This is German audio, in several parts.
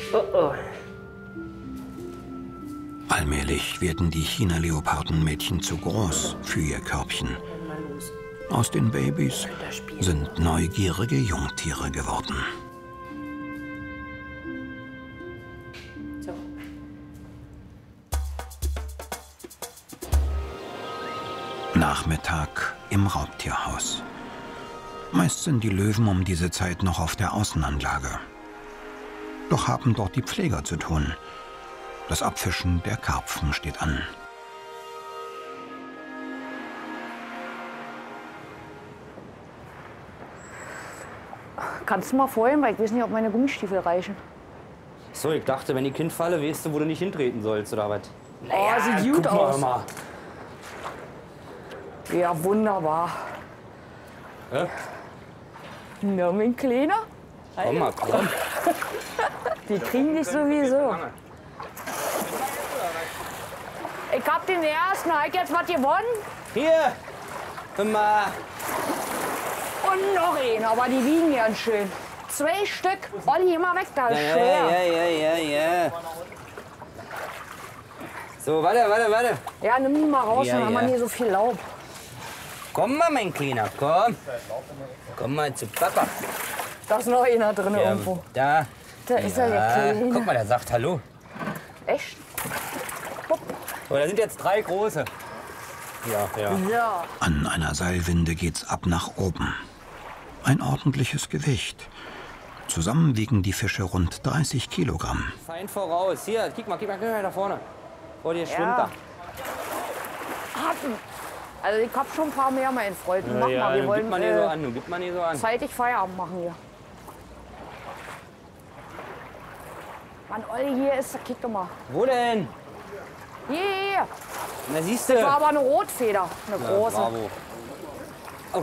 Oh oh. Allmählich werden die China-Leopardenmädchen zu groß für ihr Körbchen. Aus den Babys sind neugierige Jungtiere geworden. So. Nachmittag im Raubtierhaus. Meist sind die Löwen um diese Zeit noch auf der Außenanlage. Doch haben dort die Pfleger zu tun. Das Abfischen der Karpfen steht an. Kannst du mal vorhin, weil ich weiß nicht, ob meine Gummistiefel reichen. So, ich dachte, wenn ich hinfalle, weißt du, wo du nicht hintreten sollst, oder was? Oh, sieht gut Guck mal, aus. mal. Ja, wunderbar. Ja? Na, mein Kleiner. Komm mal, komm. Die kriegen dich sowieso. Ich hab den ersten. Hab ich jetzt was gewonnen? Hier! Immer. Und noch einen, aber die wiegen ganz schön. 2 Stück. Olli, immer weg, da ist schwer. Ja. So, warte. Ja, nimm die mal raus, Ja, dann haben wir ja. nicht so viel Laub. Komm mal, mein Kleiner, komm. Komm mal zu Papa. Da ist noch einer drin Ja, irgendwo. da. Da ist er, der Kleine. Guck mal, der sagt Hallo. Echt? Oh, da sind jetzt 3 große. Ja. Ja. An einer Seilwinde geht's ab nach oben. Ein ordentliches Gewicht. Zusammen wiegen die Fische rund 30 Kilogramm. Fein voraus. Hier, guck mal da vorne. Vor dir schwimmt Ja. da. Hatten. Also ich hab schon ein paar mehr, mein Freund. Mach mal, wir nun wollen gib mal nicht so an, nun gib mal nicht so an. zeitig Feierabend machen hier. Mann, Olli, hier ist der, guck doch mal. Wo denn? Hier. Na, siehst Das du. war aber eine Rotfeder, eine große. Bravo. Oh,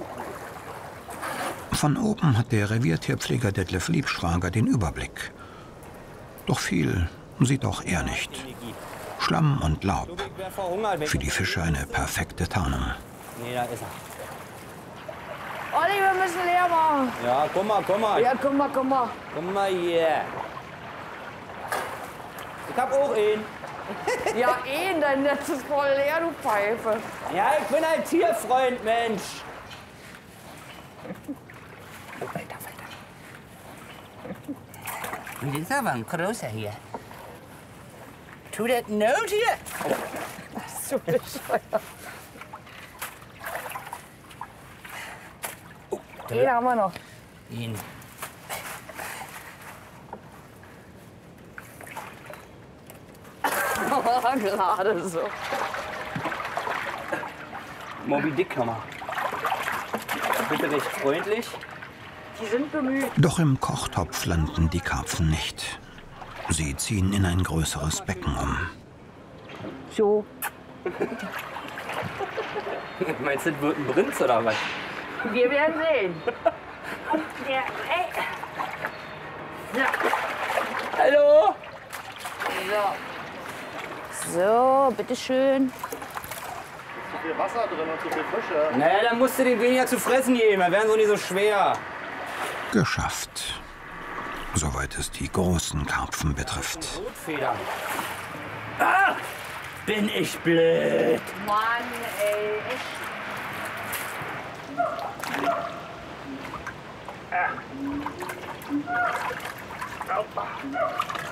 Von oben hat der Reviertierpfleger Detlef Liebschwager den Überblick. Doch viel sieht auch er nicht. Schlamm und Laub. ich wär verhungert. Für die Fische eine perfekte Tarnung. Nee, da ist er. Olli, wir müssen leer machen. Ja, komm mal. Ja, komm mal. Komm mal hier. Ich hab auch einen. Ja, dein Netz ist voll leer, du Pfeife. Ja, ich bin ein Tierfreund, Mensch. Weiter. Und das ist aber ein großer hier. Tu das Not hier. So bescheuert. Den haben wir noch. Ihn. Gerade so. Moby Dick nochmal. Bitte recht freundlich. Die sind bemüht. Doch im Kochtopf landen die Karpfen nicht. Sie ziehen in ein größeres Becken um. So. Meinst du, das wird ein Prinz oder was? Wir werden sehen. Ja, ey. Ja. Hallo? So, bitteschön. Zu viel Wasser drin und zu viel Fische. Naja, dann musst du den weniger zu fressen geben, dann wären so nicht so schwer. Geschafft. Soweit es die großen Karpfen betrifft. Rotfeder. Ah! Bin ich blöd. Mann, ey, echt.